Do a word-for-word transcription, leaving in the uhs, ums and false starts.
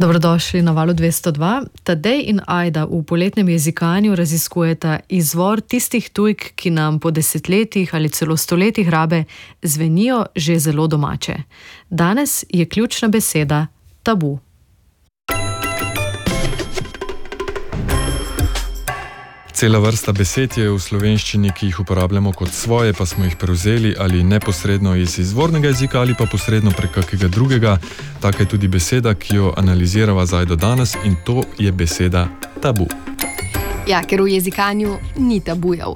Dobrodošli na Valu dvesto dva. Tadej in Ajda v poletnem jezikanju raziskujeta izvor tistih tujk, ki nam po desetletjih ali celo stoletjih rabe zvenijo že zelo domače. Danes je ključna beseda tabu. Cela vrsta besed je v slovenščini, ki jih uporabljamo kot svoje, pa smo jih prevzeli ali neposredno iz izvornega jezika ali pa posredno prek kakega drugega. Taka je tudi beseda, ki jo analizirava zdaj do danes, in to je beseda tabu. Ja, ker v jezikanju ni tabujev.